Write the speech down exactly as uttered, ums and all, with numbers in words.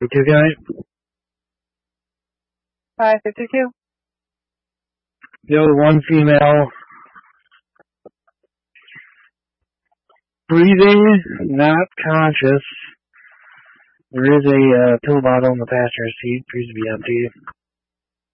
fifty-two guy. five fifty-two. Yo, one female. Breathing, not conscious. There is a uh, pill bottle in the passenger seat, appears to be empty.